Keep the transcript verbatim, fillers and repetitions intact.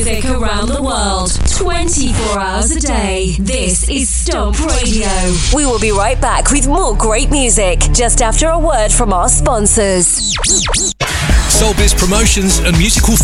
music around the world, twenty-four hours a day. This is Stomp Radio. We will be right back with more great music, just after a word from our sponsors. Soulbiz Promotions and Musical